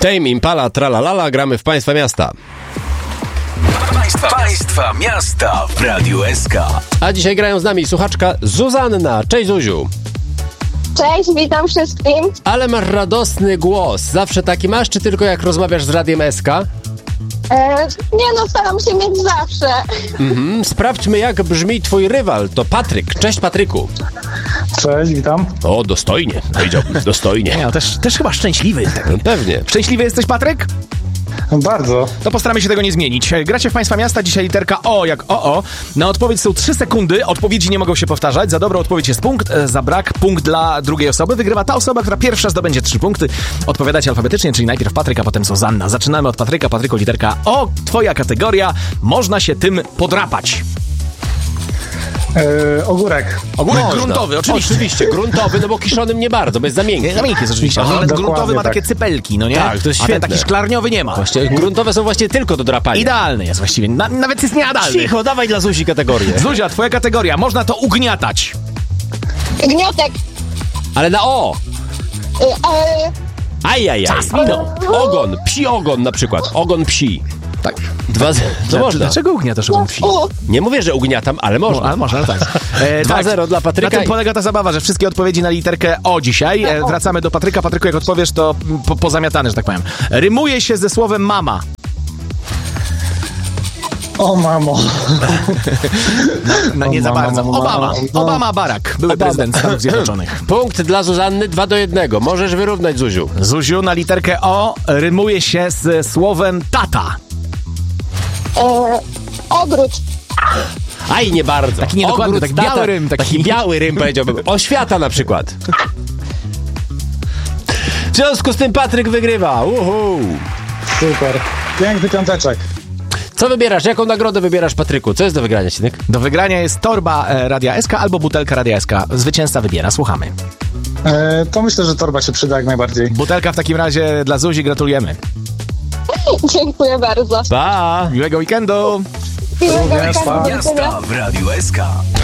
Tame Impala, tralalala, gramy w Państwa Miasta. Państwa Miasta w Radiu SK. A dzisiaj grają z nami słuchaczka Zuzanna. Cześć Zuziu. Cześć, witam wszystkim. Ale masz radosny głos. Zawsze taki masz, czy tylko jak rozmawiasz z Radiem SK? Staram się mieć zawsze. Sprawdźmy, jak brzmi twój rywal. To Patryk. Cześć Patryku. Cześć, witam. O, dostojnie. Powiedziałbym, dostojnie. Ja też chyba szczęśliwy. Pewnie. Szczęśliwy jesteś, Patryk? Bardzo. To postaramy się tego nie zmienić. Gracie w Państwa Miasta, dzisiaj literka O jak OO. Na odpowiedź są 3 sekundy, odpowiedzi nie mogą się powtarzać. Za dobrą odpowiedź jest punkt, za brak punkt dla drugiej osoby. Wygrywa ta osoba, która pierwsza zdobędzie 3 punkty. Odpowiadacie alfabetycznie, czyli najpierw Patryk, a potem Zuzanna. Zaczynamy od Patryka. Patryku, literka O, twoja kategoria. Można się tym podrapać. Ogórek. Ogórek Można. gruntowy, oczywiście. Gruntowy, no bo kiszonym nie bardzo, bo jest za miękki. Za miękki jest oczywiście, ale Dokładnie gruntowy ma tak. takie cypelki, no nie? Tak, to jest A ten świetne. taki szklarniowy nie ma. Właściwie gruntowe są właśnie tylko do drapania. Idealny jest właściwie, nawet jest nieadalny. Cicho, dawaj dla Zuzi kategorię. Zuzia, twoja kategoria. Można to ugniatać. Gniotek. Ale na O. Ajajaj. Czas minął. Ogon, psi ogon na przykład. Ogon psi. Tak. To można. Dlaczego ugniatasz ogon wsi? Nie mówię, że ugniatam, ale można. Ale można, ale tak. 2-0 dla Patryka. Na tym polega ta zabawa, że wszystkie odpowiedzi na literkę O dzisiaj. Wracamy do Patryka. Patryku, jak odpowiesz, to pozamiatane, że tak powiem. Rymuje się ze słowem mama. O mamo. Nie za bardzo. Obama. Obama Barack, były prezydent Stanów Zjednoczonych. Punkt dla Zuzanny, 2-1. Możesz wyrównać, Zuziu. Zuziu, na literkę O rymuje się z słowem tata. Ogród. Aj, nie bardzo. Taki niedokładny, taki tata, biały rym. Taki biały rym, powiedziałbym. Oświata na przykład. W związku z tym Patryk wygrywa. Uhu. Super. Piękny piąteczek. Co wybierasz? Jaką nagrodę wybierasz, Patryku? Co jest do wygrania, Cinek? Do wygrania jest torba Radia SK albo butelka Radia SK. Zwycięzca wybiera, słuchamy. To myślę, że torba się przyda jak najbardziej. Butelka w takim razie dla Zuzi, gratulujemy. Dziękuję bardzo. Pa! Miłego weekendu! Miłego Również, weekendu. pa. Miasta w Radiu SK.